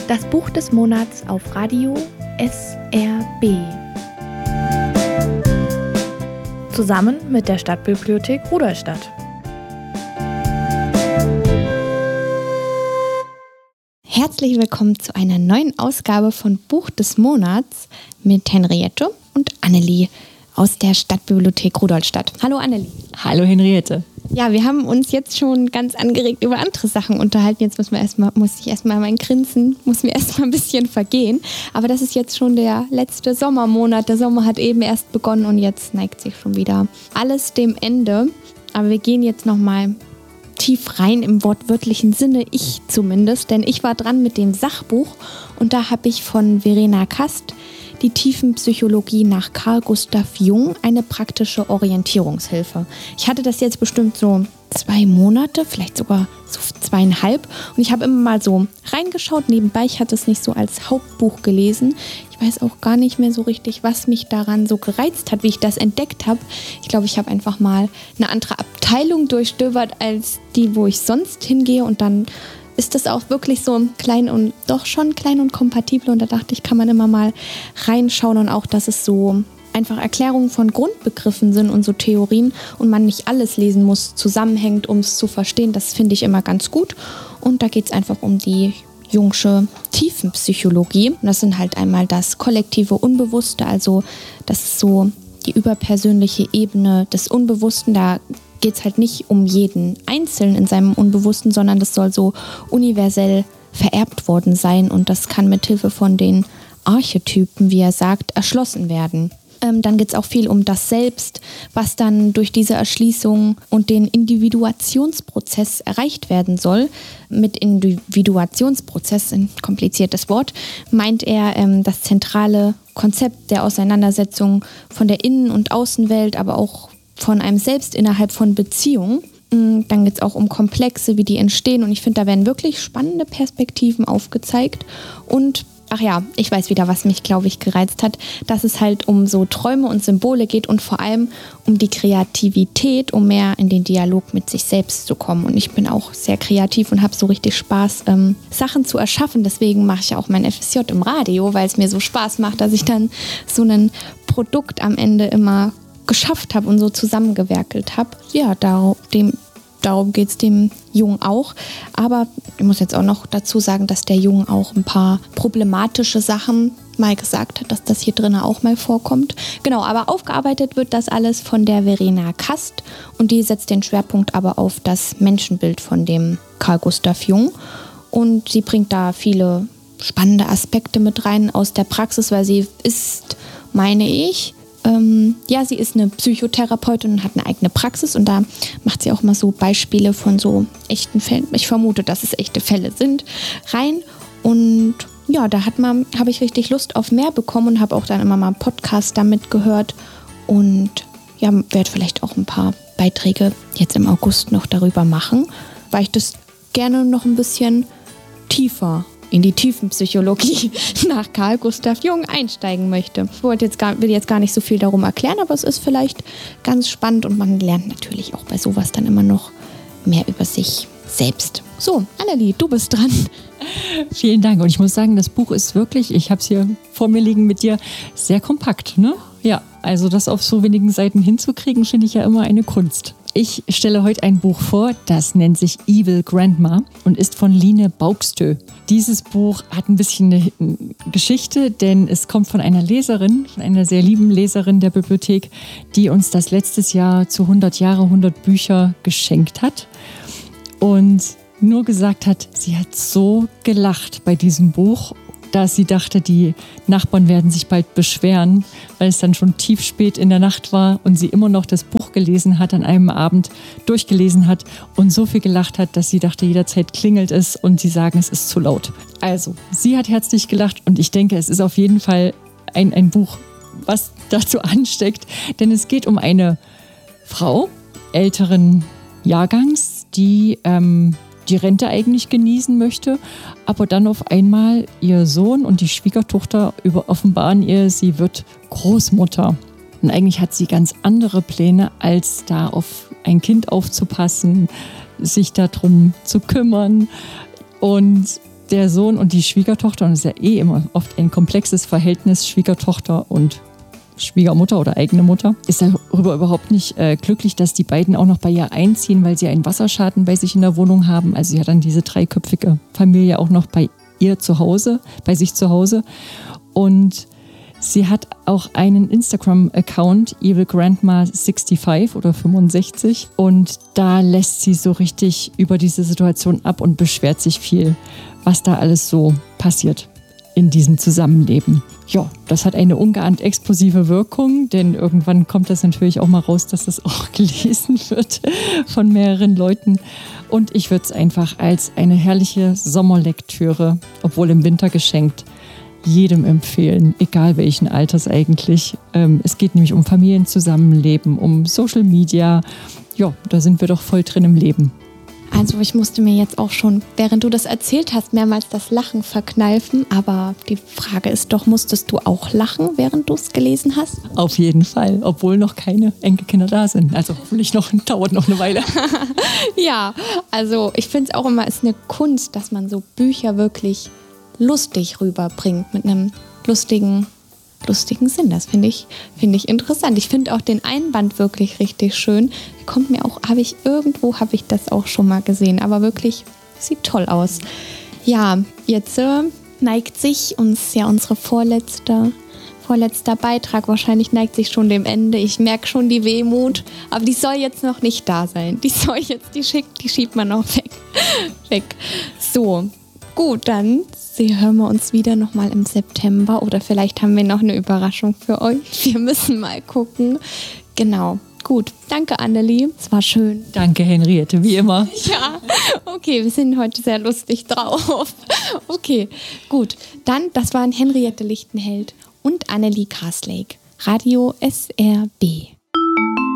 Das Buch des Monats auf Radio SRB. Zusammen mit der Stadtbibliothek Rudolstadt. Herzlich willkommen zu einer neuen Ausgabe von Buch des Monats mit Henriette und Annelie aus der Stadtbibliothek Rudolstadt. Hallo Annelie. Hallo Henriette. Ja, wir haben uns jetzt schon ganz angeregt über andere Sachen unterhalten. Jetzt muss ich erstmal mein Grinsen, muss mir erstmal ein bisschen vergehen. Aber das ist jetzt schon der letzte Sommermonat. Der Sommer hat eben erst begonnen und jetzt neigt sich schon wieder alles dem Ende. Aber wir gehen jetzt nochmal tief rein im wortwörtlichen Sinne, ich zumindest. Denn ich war dran mit dem Sachbuch und da habe ich von Verena Kast die Tiefenpsychologie nach Carl Gustav Jung, eine praktische Orientierungshilfe. Ich hatte das jetzt bestimmt so 2 Monate, vielleicht sogar so 2,5. Und ich habe immer mal so reingeschaut nebenbei. Ich hatte es nicht so als Hauptbuch gelesen. Ich weiß auch gar nicht mehr so richtig, was mich daran so gereizt hat, wie ich das entdeckt habe. Ich glaube, ich habe einfach mal eine andere Abteilung durchstöbert als die, wo ich sonst hingehe. Und dann ist das auch wirklich so klein und doch schon klein und kompatibel. Und da dachte ich, kann man immer mal reinschauen und auch, dass es so einfach Erklärungen von Grundbegriffen sind und so Theorien und man nicht alles lesen muss, zusammenhängt, um es zu verstehen. Das finde ich immer ganz gut. Und da geht es einfach um die Jungsche Tiefenpsychologie. Und das sind halt einmal das kollektive Unbewusste, also das ist so die überpersönliche Ebene des Unbewussten. Da geht es halt nicht um jeden Einzelnen in seinem Unbewussten, sondern das soll so universell vererbt worden sein und das kann mithilfe von den Archetypen, wie er sagt, erschlossen werden. Dann geht es auch viel um das Selbst, was dann durch diese Erschließung und den Individuationsprozess erreicht werden soll. Mit Individuationsprozess, ein kompliziertes Wort, meint er das zentrale Konzept der Auseinandersetzung von der Innen- und Außenwelt, aber auch von einem selbst innerhalb von Beziehungen. Dann geht es auch um Komplexe, wie die entstehen und ich finde, da werden wirklich spannende Perspektiven aufgezeigt und ach ja, ich weiß wieder, was mich, glaube ich, gereizt hat, dass es halt um so Träume und Symbole geht und vor allem um die Kreativität, um mehr in den Dialog mit sich selbst zu kommen. Und ich bin auch sehr kreativ und habe so richtig Spaß, Sachen zu erschaffen. Deswegen mache ich auch mein FSJ im Radio, weil es mir so Spaß macht, dass ich dann so ein Produkt am Ende immer geschafft habe und so zusammengewerkelt habe. Ja, darum geht es dem Jung auch. Aber ich muss jetzt auch noch dazu sagen, dass der Jung auch ein paar problematische Sachen mal gesagt hat, dass das hier drin auch mal vorkommt. Genau, aber aufgearbeitet wird das alles von der Verena Kast und die setzt den Schwerpunkt aber auf das Menschenbild von dem Carl Gustav Jung. Und sie bringt da viele spannende Aspekte mit rein aus der Praxis, weil sie ist, meine ich, sie ist eine Psychotherapeutin und hat eine eigene Praxis und da macht sie auch mal so Beispiele von so echten Fällen. Ich vermute, dass es echte Fälle sind, rein. Und ja, da habe ich richtig Lust auf mehr bekommen und habe auch dann immer mal einen Podcast damit gehört und ja, werde vielleicht auch ein paar Beiträge jetzt im August noch darüber machen, weil ich das gerne noch ein bisschen tiefer in die Tiefenpsychologie nach Carl Gustav Jung einsteigen möchte. Ich will jetzt gar nicht so viel darum erklären, aber es ist vielleicht ganz spannend und man lernt natürlich auch bei sowas dann immer noch mehr über sich selbst. So, Annelie, du bist dran. Vielen Dank und ich muss sagen, das Buch ist wirklich, ich habe es hier vor mir liegen mit dir, sehr kompakt, ne? Ja, also das auf so wenigen Seiten hinzukriegen, finde ich ja immer eine Kunst. Ich stelle heute ein Buch vor, das nennt sich Evil Grandma und ist von Line Baugstø. Dieses Buch hat ein bisschen eine Geschichte, denn es kommt von einer Leserin, von einer sehr lieben Leserin der Bibliothek, die uns das letztes Jahr zu 100 Jahre, 100 Bücher geschenkt hat und nur gesagt hat, sie hat so gelacht bei diesem Buch, dass sie dachte, die Nachbarn werden sich bald beschweren, weil es dann schon tief spät in der Nacht war und sie immer noch das Buch gelesen hat, an einem Abend durchgelesen hat und so viel gelacht hat, dass sie dachte, jederzeit klingelt es und sie sagen, es ist zu laut. Also, sie hat herzlich gelacht und ich denke, es ist auf jeden Fall ein Buch, was dazu ansteckt, denn es geht um eine Frau älteren Jahrgangs, die die Rente eigentlich genießen möchte, aber dann auf einmal ihr Sohn und die Schwiegertochter offenbaren ihr, sie wird Großmutter. Und eigentlich hat sie ganz andere Pläne, als da auf ein Kind aufzupassen, sich darum zu kümmern. Und der Sohn und die Schwiegertochter, und es ist ja eh immer oft ein komplexes Verhältnis, Schwiegertochter und Schwiegermutter oder eigene Mutter, ist darüber überhaupt nicht glücklich, dass die beiden auch noch bei ihr einziehen, weil sie einen Wasserschaden bei sich in der Wohnung haben. Also sie hat dann diese dreiköpfige Familie auch noch bei ihr zu Hause, bei sich zu Hause. Und sie hat auch einen Instagram-Account, Evil Grandma 65 oder 65. Und da lässt sie so richtig über diese Situation ab und beschwert sich viel, was da alles so passiert in diesem Zusammenleben. Ja, das hat eine ungeahnt explosive Wirkung, denn irgendwann kommt das natürlich auch mal raus, dass das auch gelesen wird von mehreren Leuten. Und ich würde es einfach als eine herrliche Sommerlektüre, obwohl im Winter geschenkt, jedem empfehlen, egal welchen Alters eigentlich. Es geht nämlich um Familienzusammenleben, um Social Media. Ja, da sind wir doch voll drin im Leben. Also ich musste mir jetzt auch schon, während du das erzählt hast, mehrmals das Lachen verkneifen. Aber die Frage ist doch, musstest du auch lachen, während du es gelesen hast? Auf jeden Fall, obwohl noch keine Enkelkinder da sind. Also hoffentlich dauert noch eine Weile. Ja, also ich finde es auch immer, ist eine Kunst, dass man so Bücher wirklich lustig rüberbringt, mit einem lustigen Sinn. Das finde ich interessant. Ich finde auch den Einband wirklich richtig schön. Kommt mir auch, habe ich das auch schon mal gesehen, aber wirklich sieht toll aus. Ja, jetzt neigt sich uns ja unsere vorletzter Beitrag, wahrscheinlich neigt sich schon dem Ende. Ich merke schon die Wehmut, aber die soll jetzt noch nicht da sein. Die schiebt man noch weg. So, gut, dann hören wir uns wieder nochmal im September oder vielleicht haben wir noch eine Überraschung für euch. Wir müssen mal gucken. Genau. Gut, danke Annelie, es war schön. Danke Henriette, wie immer. Ja, okay, wir sind heute sehr lustig drauf. Okay, gut, dann, das waren Henriette Lichtenheld und Annelie Karslake, Radio SRB.